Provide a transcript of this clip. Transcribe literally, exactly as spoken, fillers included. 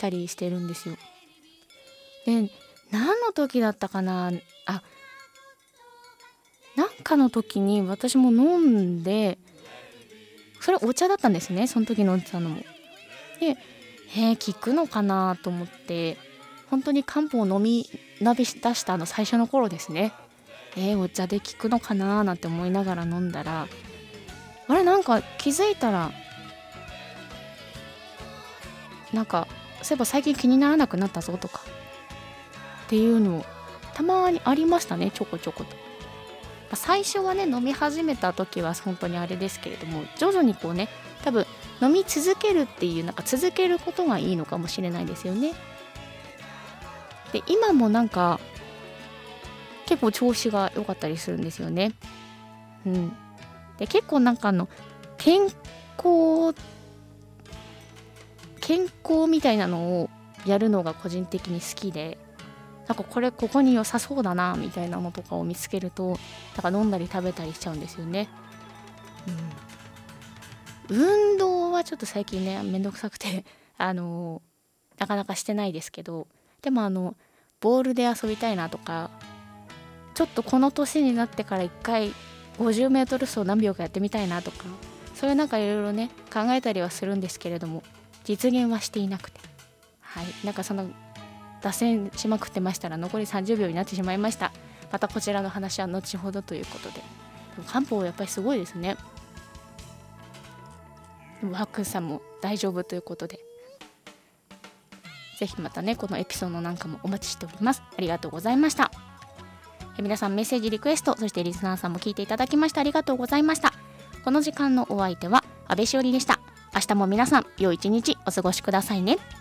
たりしてるんですよ。で何の時だったかな、あなんかの時に私も飲んで、それお茶だったんですね、その時飲んでたのも。でえー、効くのかなと思って、本当に漢方を飲みなび出したあの最初の頃ですね、えー、お茶で効くのかななんて思いながら飲んだら、あれなんか気づいたらなんかそういえば最近気にならなくなったぞとかっていうのたまにありましたね、ちょこちょこと。最初はね飲み始めた時は本当にあれですけれども、徐々にこうね多分飲み続けるっていうなんか続けることがいいのかもしれないですよね。で今もなんか結構調子が良かったりするんですよね。うん。で結構なんかあの健康健康みたいなのをやるのが個人的に好きで、なんかこれここに良さそうだなみたいなのとかを見つけるとなんか飲んだり食べたりしちゃうんですよね。うん、運動はちょっと最近ねめんどくさくてあのなかなかしてないですけど、でもあのボールで遊びたいなとか、ちょっとこの年になってから一回ごじゅうメートル走何秒かやってみたいなとか、そういうなんかいろいろね考えたりはするんですけれども、実現はしていなくて、はい、なんかその脱線しまくってましたら残りさんじゅうびょうになってしまいました。またこちらの話は後ほどということで。でも漢方やっぱりすごいですね。でもワックンさんも大丈夫ということで、ぜひまたねこのエピソードなんかもお待ちしております。ありがとうございました。え皆さんメッセージリクエスト、そしてリスナーさんも聞いていただきましてありがとうございました。この時間のお相手は安倍しおりでした。明日も皆さん良い一日お過ごしくださいね。